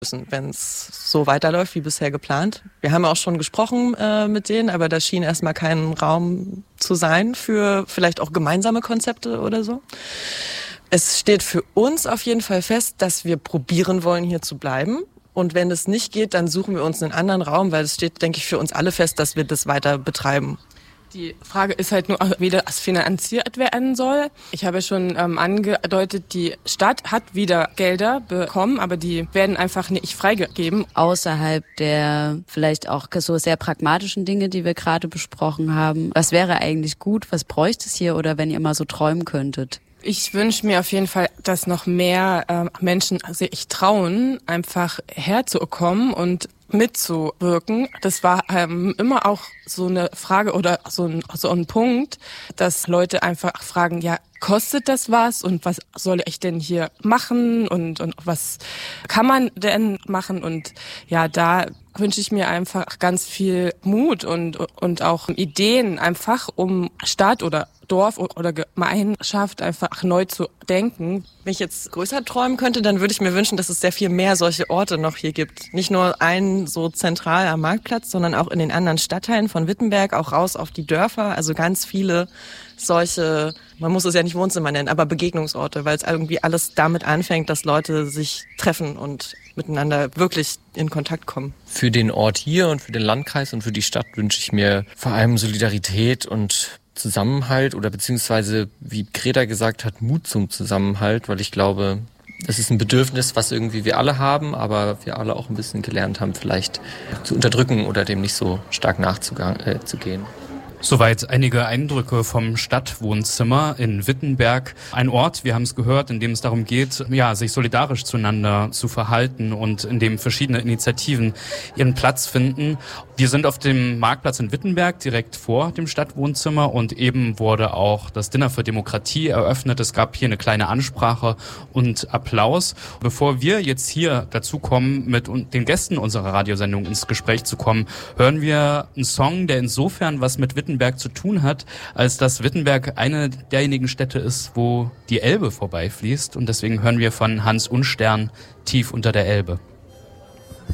wenn es so weiterläuft wie bisher geplant. Wir haben auch schon gesprochen mit denen, aber da schien erstmal kein Raum zu sein für vielleicht auch gemeinsame Konzepte oder so. Es steht für uns auf jeden Fall fest, dass wir probieren wollen, hier zu bleiben. Und wenn es nicht geht, dann suchen wir uns einen anderen Raum, weil es steht, denke ich, für uns alle fest, dass wir das weiter betreiben. Die Frage ist halt nur, wie das finanziert werden soll. Ich habe schon angedeutet, die Stadt hat wieder Gelder bekommen, aber die werden einfach nicht freigegeben. Außerhalb der vielleicht auch so sehr pragmatischen Dinge, die wir gerade besprochen haben. Was wäre eigentlich gut? Was bräuchte es hier? Oder wenn ihr mal so träumen könntet? Ich wünsche mir auf jeden Fall, dass noch mehr Menschen sich trauen, einfach herzukommen und mitzuwirken. Das war immer auch so eine Frage oder so ein Punkt, dass Leute einfach fragen, ja, kostet das was und was soll ich denn hier machen und was kann man denn machen? Und ja, da wünsche ich mir einfach ganz viel Mut und auch Ideen einfach, um Stadt oder Dorf oder Gemeinschaft einfach neu zu denken. Wenn ich jetzt größer träumen könnte, dann würde ich mir wünschen, dass es sehr viel mehr solche Orte noch hier gibt. Nicht nur einen so zentral am Marktplatz, sondern auch in den anderen Stadtteilen von Wittenberg, auch raus auf die Dörfer. Also ganz viele solche, man muss es ja nicht Wohnzimmer nennen, aber Begegnungsorte, weil es irgendwie alles damit anfängt, dass Leute sich treffen und miteinander wirklich in Kontakt kommen. Für den Ort hier und für den Landkreis und für die Stadt wünsche ich mir vor allem Solidarität und Zusammenhalt oder beziehungsweise, wie Greta gesagt hat, Mut zum Zusammenhalt, weil ich glaube, das ist ein Bedürfnis, was irgendwie wir alle haben, aber wir alle auch ein bisschen gelernt haben, vielleicht zu unterdrücken oder dem nicht so stark nachzugehen. Soweit einige Eindrücke vom Stadtwohnzimmer in Wittenberg. Ein Ort, wir haben es gehört, in dem es darum geht, ja, sich solidarisch zueinander zu verhalten und in dem verschiedene Initiativen ihren Platz finden. Wir sind auf dem Marktplatz in Wittenberg, direkt vor dem Stadtwohnzimmer, und eben wurde auch das Dinner für Demokratie eröffnet. Es gab hier eine kleine Ansprache und Applaus. Bevor wir jetzt hier dazu kommen, mit den Gästen unserer Radiosendung ins Gespräch zu kommen, hören wir einen Song, der insofern was mit Wittenberg zu tun hat, als dass Wittenberg eine derjenigen Städte ist, wo die Elbe vorbeifließt. Und deswegen hören wir von Hans Unstern Tief unter der Elbe.